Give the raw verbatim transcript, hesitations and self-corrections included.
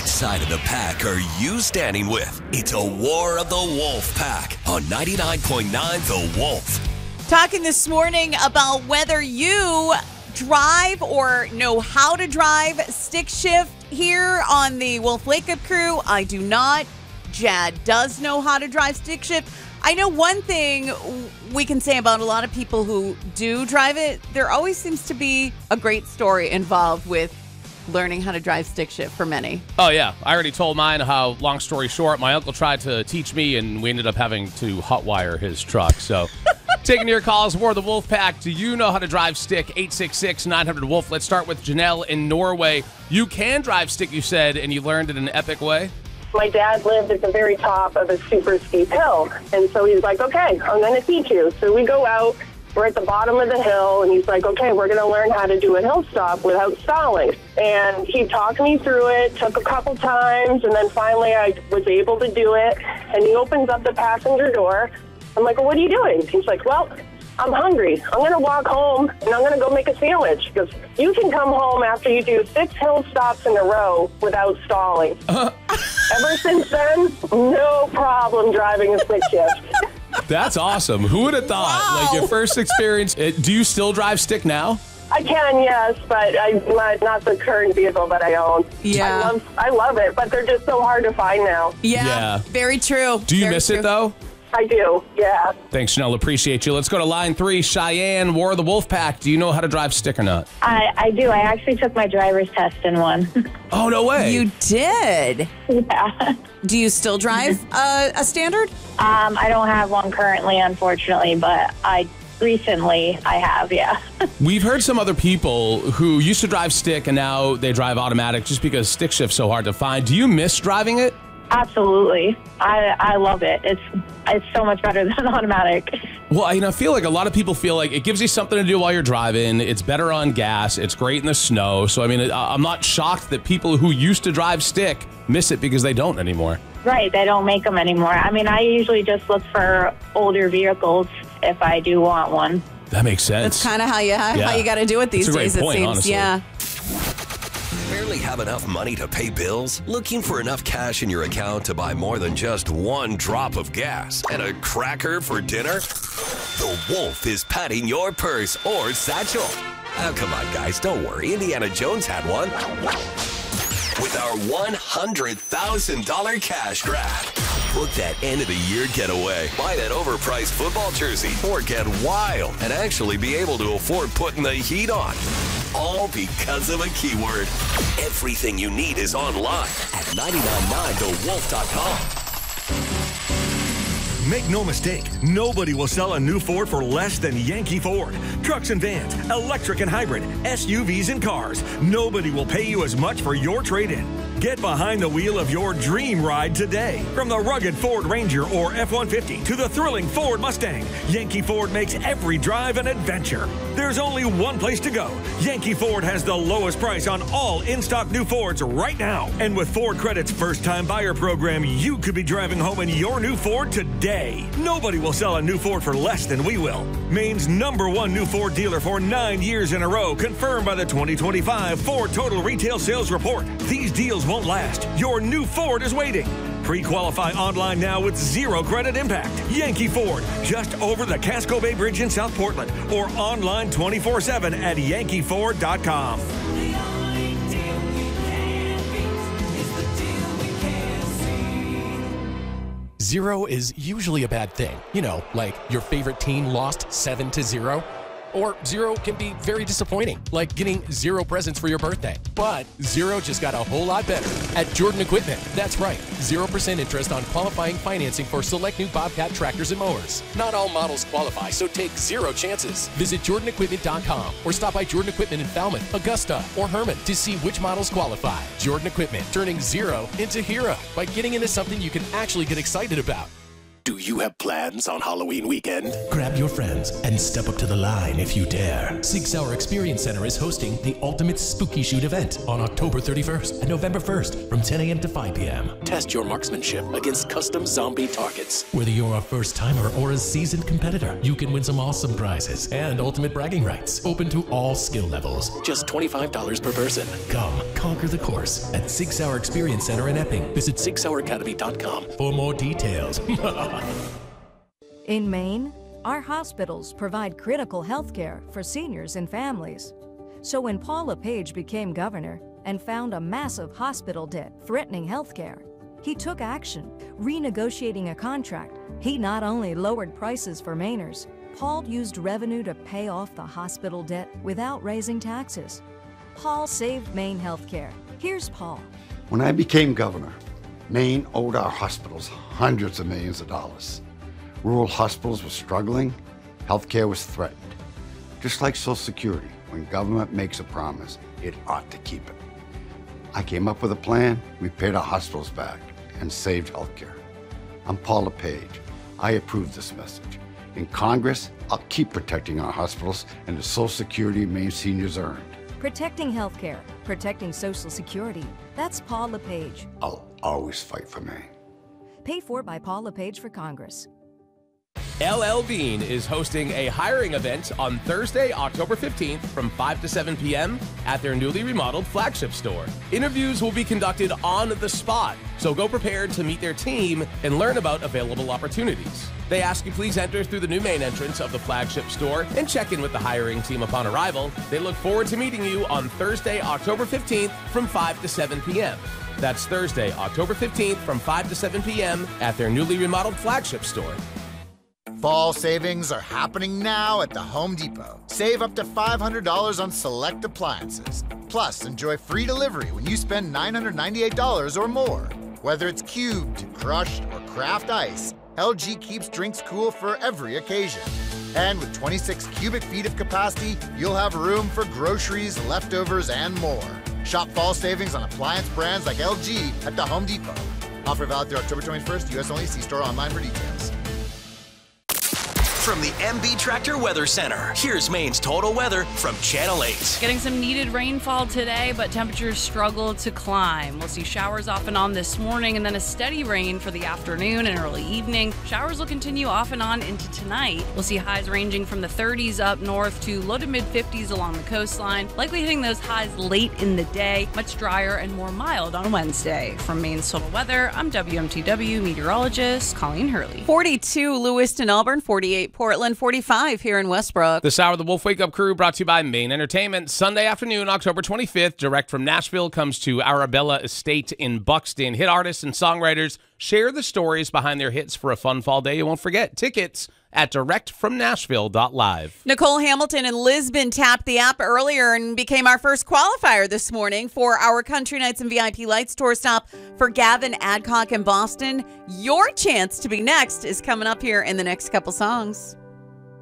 Which side of the pack are you standing with? It's a War of the Wolf Pack on ninety-nine point nine The Wolf. Talking this morning about whether you drive or know how to drive stick shift here on the Wolf Wake Up Crew. I do not. Jad does know how to drive stick shift. I know one thing we can say about a lot of people who do drive it, there always seems to be a great story involved with learning how to drive stick shift for many. Oh, yeah. I already told mine how, long story short, my uncle tried to teach me, and we ended up having to hotwire his truck. So, taking your calls, War of the Wolf Pack. Do you know how to drive stick? eight six six, nine hundred, wolf. Let's start with Janelle in Norway. You can drive stick, you said, and you learned it in an epic way. My dad lived at the very top of a super steep hill, and so he's like, okay, I'm going to teach you. So we go out, we're at the bottom of the hill, and he's like, okay, we're going to learn how to do a hill stop without stalling. And he talked me through it, took a couple times, and then finally I was able to do it, and he opens up the passenger door. I'm like, well, what are you doing? He's like, well, I'm hungry. I'm going to walk home, and I'm going to go make a sandwich, because you can come home after you do six hill stops in a row without stalling. Uh-huh. Ever since then, no problem driving a stick shift. That's awesome. Who would have thought? Wow. Like, your first experience. It, do you still drive stick now? I can, yes, but I not, not the current vehicle that I own. Yeah. I love, I love it, but they're just so hard to find now. Yeah, Yeah. very true. Do you Very miss true. it, though? I do, yeah. Thanks, Janelle. Appreciate you. Let's go to line three. Cheyenne, War of the Wolf Pack. Do you know how to drive stick or not? I, I do. I actually took my driver's test in one. Oh, no way. You did. Yeah. Do you still drive uh, a standard? Um, I don't have one currently, unfortunately, but I recently I have, yeah. We've heard some other people who used to drive stick and now they drive automatic just because stick shift's so hard to find. Do you miss driving it? Absolutely. I I love it. It's it's so much better than automatic. Well, I, you know, I feel like a lot of people feel like it gives you something to do while you're driving. It's better on gas. It's great in the snow. So, I mean, I'm not shocked that people who used to drive stick miss it because they don't anymore. Right. They don't make them anymore. I mean, I usually just look for older vehicles if I do want one. That makes sense. That's kind of how you Yeah. how you got to do it these That's a great days. point, it seems. honestly. Yeah. Barely have enough money to pay bills? Looking for enough cash in your account to buy more than just one drop of gas and a cracker for dinner? The Wolf is patting your purse or satchel. Oh, come on, guys, don't worry. Indiana Jones had one. With our one hundred thousand dollars cash grab. Book that end-of-the-year getaway. Buy that overpriced football jersey or get wild and actually be able to afford putting the heat on. All because of a keyword. Everything you need is online at nine nine nine the wolf dot com. Make no mistake, nobody will sell a new Ford for less than Yankee Ford. Trucks and vans, electric and hybrid, S U Vs and cars. Nobody will pay you as much for your trade-in. Get behind the wheel of your dream ride today. From the rugged Ford Ranger or F one fifty to the thrilling Ford Mustang, Yankee Ford makes every drive an adventure. There's only one place to go. Yankee Ford has the lowest price on all in-stock new Fords right now. And with Ford Credit's first-time buyer program, you could be driving home in your new Ford today. Nobody will sell a new Ford for less than we will. Maine's number one new Ford dealer for nine years in a row, confirmed by the twenty twenty-five Ford Total Retail Sales Report. These deals won't last. Your new Ford is waiting. Pre-qualify online now with zero credit impact. Yankee Ford, just over the Casco Bay Bridge in South Portland, or online twenty-four seven at yankee ford dot com. Zero is usually a bad thing. You know, like your favorite team lost seven to zero. Or zero can be very disappointing, like getting zero presents for your birthday. But zero just got a whole lot better at Jordan Equipment. That's right, zero percent interest on qualifying financing for select new Bobcat tractors and mowers. Not all models qualify, so take zero chances. Visit jordan equipment dot com or stop by Jordan Equipment in Falmouth, Augusta, or Herman to see which models qualify. Jordan Equipment, turning zero into hero by getting into something you can actually get excited about. Do you have plans on Halloween weekend? Grab your friends and step up to the line if you dare. Sig Sauer Experience Center is hosting the Ultimate Spooky Shoot event on October thirty-first and November first from ten a.m. to five p.m. Test your marksmanship against custom zombie targets. Whether you're a first-timer or a seasoned competitor, you can win some awesome prizes and ultimate bragging rights, open to all skill levels. Just twenty-five dollars per person. Come, conquer the course at Sig Sauer Experience Center in Epping. Visit sig sauer academy dot com for more details. In Maine, our hospitals provide critical health care for seniors and families. So when Paul LePage became governor and found a massive hospital debt threatening health care, he took action, renegotiating a contract. He not only lowered prices for Mainers, Paul used revenue to pay off the hospital debt without raising taxes. Paul saved Maine health care. Here's Paul. When I became governor, Maine owed our hospitals hundreds of millions of dollars. Rural hospitals were struggling, healthcare was threatened. Just like Social Security, when government makes a promise, it ought to keep it. I came up with a plan, we paid our hospitals back, and saved healthcare. I'm Paul LePage. I approve this message. In Congress, I'll keep protecting our hospitals and the Social Security Maine seniors earned. Protecting healthcare, protecting Social Security. That's Paul LePage. I'll always fight for Maine. Paid for by Paul LePage for Congress. L L Bean is hosting a hiring event on Thursday, October fifteenth from five to seven p.m. at their newly remodeled flagship store. Interviews will be conducted on the spot, so go prepared to meet their team and learn about available opportunities. They ask you please enter through the new main entrance of the flagship store and check in with the hiring team upon arrival. They look forward to meeting you on Thursday, October fifteenth from five to seven p.m. That's Thursday, October fifteenth from five to seven p.m. at their newly remodeled flagship store. Fall savings are happening now at the Home Depot. Save up to five hundred dollars on select appliances. Plus, enjoy free delivery when you spend nine hundred ninety-eight dollars or more. Whether it's cubed, crushed, or craft ice, L G keeps drinks cool for every occasion. And with twenty-six cubic feet of capacity, you'll have room for groceries, leftovers, and more. Shop fall savings on appliance brands like L G at the Home Depot. Offer valid through October twenty-first, U S only. See store online for details. From the M B Tractor Weather Center, here's Maine's total weather from Channel eight. Getting some needed rainfall today, but temperatures struggle to climb. We'll see showers off and on this morning and then a steady rain for the afternoon and early evening. Showers will continue off and on into tonight. We'll see highs ranging from the thirties up north to low to mid fifties along the coastline, likely hitting those highs late in the day, much drier and more mild on Wednesday. From Maine's total weather, I'm W M T W meteorologist Colleen Hurley. forty-two Lewiston, Auburn, forty-eight Portland, forty-five here in Westbrook. This hour of the Wolf Wake Up Crew brought to you by Maine Entertainment. Sunday afternoon, October twenty-fifth, direct from Nashville, comes to Arabella Estate in Buxton. Hit artists and songwriters share the stories behind their hits for a fun fall day you won't forget. Tickets at direct from nashville dot live. Nicole Hamilton in Lisbon tapped the app earlier and became our first qualifier this morning for our Country Nights and V I P Lights tour stop for Gavin Adcock in Boston. Your chance to be next is coming up here in the next couple songs.